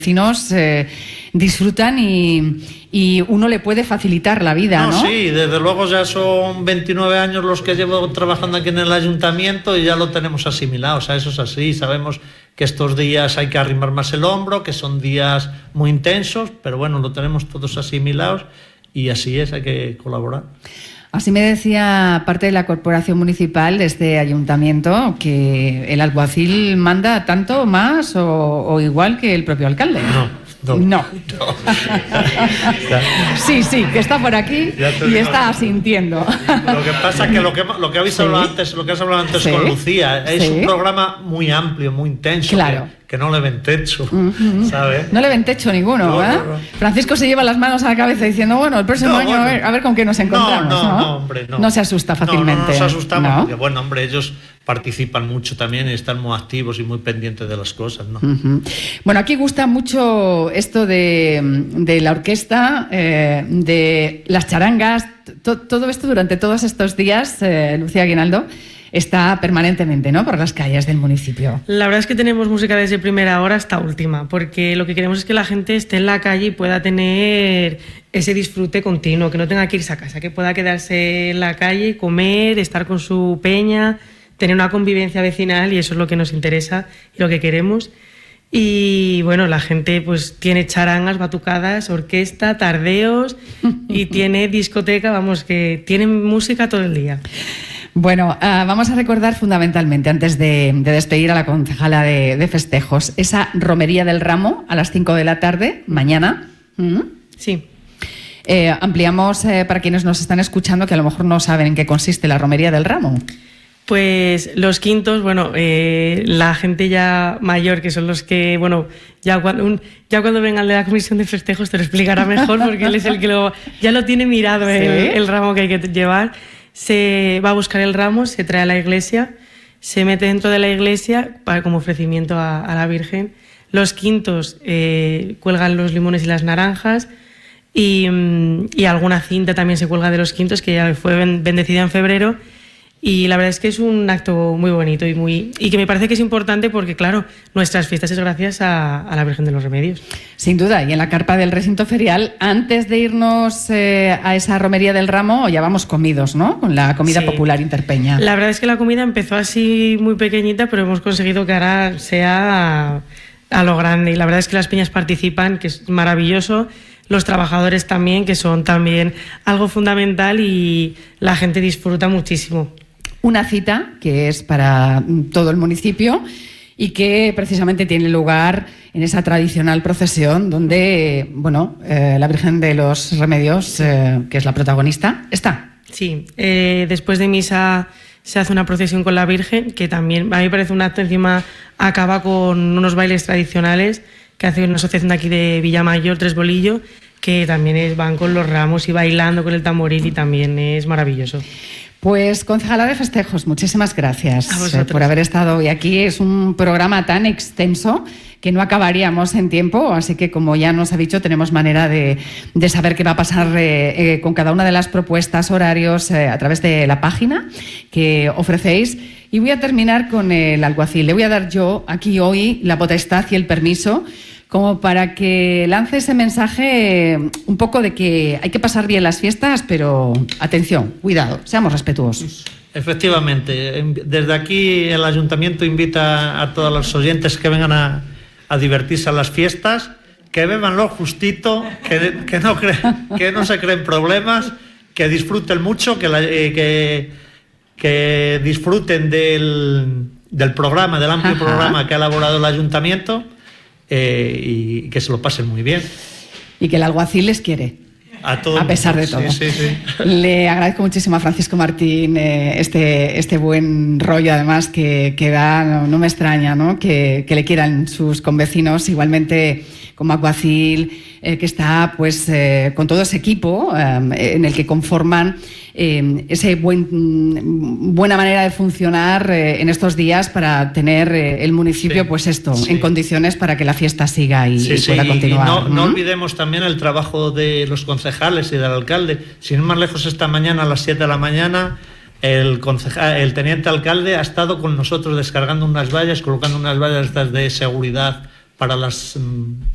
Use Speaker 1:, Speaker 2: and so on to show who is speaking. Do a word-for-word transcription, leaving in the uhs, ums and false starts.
Speaker 1: vecinos eh, disfrutan y, y uno le puede facilitar la vida, ¿no?
Speaker 2: No, sí, desde luego ya son veintinueve años los que llevo trabajando aquí en el ayuntamiento y ya lo tenemos asimilado, o sea, eso es así, sabemos que estos días hay que arrimar más el hombro, que son días muy intensos, pero bueno, lo tenemos todos asimilados y así es, hay que colaborar.
Speaker 1: Así me decía parte de la corporación municipal de este ayuntamiento que el alguacil manda tanto más o, o igual que el propio alcalde.
Speaker 2: No. No.
Speaker 1: No.
Speaker 2: no.
Speaker 1: Sí, sí, que está por aquí y está asintiendo.
Speaker 2: Lo que pasa es que lo que, lo que habéis
Speaker 1: Sí.
Speaker 2: hablado antes, lo que has hablado antes
Speaker 1: Sí.
Speaker 2: con Lucía, es
Speaker 1: Sí.
Speaker 2: un programa muy amplio, muy intenso,
Speaker 1: Claro.
Speaker 2: que, que no le ven techo,
Speaker 1: Uh-huh.
Speaker 2: ¿sabes?
Speaker 1: No le ven techo ninguno,
Speaker 2: No,
Speaker 1: ¿eh?
Speaker 2: no, no.
Speaker 1: Francisco se lleva las manos a la cabeza diciendo, bueno, el próximo
Speaker 2: No,
Speaker 1: año
Speaker 2: bueno.
Speaker 1: a, ver, a ver con qué nos encontramos,
Speaker 2: no,
Speaker 1: ¿no?
Speaker 2: no, no, hombre, no.
Speaker 1: No se asusta fácilmente.
Speaker 2: No, no, no nos asustamos,
Speaker 1: ¿no?
Speaker 2: porque bueno, hombre, ellos participan mucho también y están muy activos y muy pendientes de las cosas, ¿no?
Speaker 1: Uh-huh. Bueno, aquí gusta mucho esto de, de la orquesta, eh, de las charangas, to, todo esto durante todos estos días, eh, Lucía Aguinaldo, está permanentemente, ¿no?, por las calles del municipio.
Speaker 3: La verdad es que tenemos música desde primera hora hasta última, porque lo que queremos es que la gente esté en la calle y pueda tener ese disfrute continuo, que no tenga que irse a casa, que pueda quedarse en la calle, comer, estar con su peña, tener una convivencia vecinal, y eso es lo que nos interesa y lo que queremos. Y bueno, la gente pues tiene charangas, batucadas, orquesta, tardeos y tiene discoteca, vamos, que tienen música todo el día.
Speaker 1: Bueno, uh, vamos a recordar fundamentalmente, antes de, de despedir a la concejala de, de festejos, esa romería del ramo a las cinco de la tarde, mañana. ¿Mm?
Speaker 3: Sí.
Speaker 1: Eh, ampliamos eh, para quienes nos están escuchando que a lo mejor no saben en qué consiste la romería del ramo.
Speaker 3: Pues los quintos, bueno, eh, la gente ya mayor, que son los que, bueno, ya cuando, un, ya cuando venga el de la comisión de festejos te lo explicará mejor, porque él es el que lo, ya lo tiene mirado, ¿sí? el, el ramo que hay que llevar. Se va a buscar el ramo, se trae a la iglesia, se mete dentro de la iglesia para, como ofrecimiento a, a la Virgen. Los quintos eh, cuelgan los limones y las naranjas, y, y alguna cinta también se cuelga de los quintos, que ya fue bendecida en febrero. Y la verdad es que es un acto muy bonito y, muy, y que me parece que es importante porque, claro, nuestras fiestas es gracias a, a la Virgen de los Remedios.
Speaker 1: Sin duda, y en la carpa del recinto ferial, antes de irnos eh, a esa romería del ramo, ya vamos comidos, ¿no?, con la comida sí. popular interpeña.
Speaker 3: La verdad es que la comida empezó así muy pequeñita, pero hemos conseguido que ahora sea a, a lo grande. Y la verdad es que las peñas participan, que es maravilloso. Los trabajadores también, que son también algo fundamental, y la gente disfruta muchísimo.
Speaker 1: Una cita que es para todo el municipio y que precisamente tiene lugar en esa tradicional procesión donde, bueno, eh, la Virgen de los Remedios, eh, que es la protagonista, está.
Speaker 3: Sí, eh, después de misa se hace una procesión con la Virgen, que también a mí me parece un acto, encima acaba con unos bailes tradicionales que hace una asociación de aquí de Villamayor, Tres Bolillo, que también es, van con los ramos y bailando con el tamboril, y también es maravilloso.
Speaker 1: Pues, concejala de festejos, muchísimas gracias
Speaker 3: eh,
Speaker 1: por haber estado hoy aquí. Es un programa tan extenso que no acabaríamos en tiempo, así que, como ya nos ha dicho, tenemos manera de, de saber qué va a pasar eh, eh, con cada una de las propuestas, horarios, eh, a través de la página que ofrecéis. Y voy a terminar con el alguacil. Le voy a dar yo aquí hoy la potestad y el permiso como para que lance ese mensaje un poco de que hay que pasar bien las fiestas, pero atención, cuidado, seamos respetuosos.
Speaker 2: Efectivamente, desde aquí el ayuntamiento invita a todos los oyentes que vengan a, a divertirse a las fiestas, que beban lo justito, que, que, no, cre, que no se creen problemas, que disfruten mucho, que, la, eh, que, que disfruten del, del programa, del amplio Ajá. programa que ha elaborado el ayuntamiento. Eh, y que se lo pasen muy bien.
Speaker 1: Y que el alguacil les quiere.
Speaker 2: A, todo
Speaker 1: a pesar de todo.
Speaker 2: Sí, sí, sí.
Speaker 1: Le agradezco muchísimo a Francisco Martín eh, este, este buen rollo, además, que, que da, no, no me extraña, ¿no?, que, que le quieran sus convecinos, igualmente como alguacil, eh, que está pues eh, con todo ese equipo eh, en el que conforman eh, ese buen, buena manera de funcionar eh, en estos días para tener eh, el municipio, sí, pues esto, sí. en condiciones para que la fiesta siga y, sí, y pueda sí. continuar.
Speaker 2: Y no, no ¿Mm? olvidemos también el trabajo de los concejales y del alcalde. Sin ir más lejos, esta mañana a las siete de la mañana el, concejal, el teniente alcalde ha estado con nosotros descargando unas vallas, colocando unas vallas de seguridad para las